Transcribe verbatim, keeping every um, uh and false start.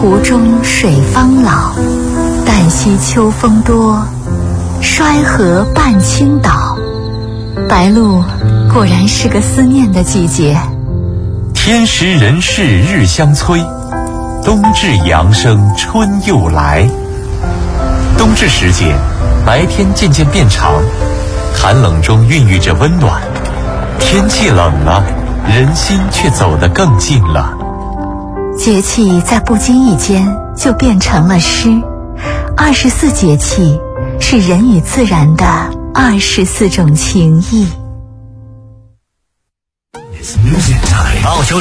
湖中水方老，旦夕秋风多，衰河半倾倒。白露果然是个思念的季节。 天时人事日相催，冬至阳生春又来。冬至时节，白天渐渐变长，寒冷中孕育着温暖。天气冷了，人心却走得更近了。 节气在不经意间就变成了诗。二十四节气是人与自然的二十四种情谊。 澳洲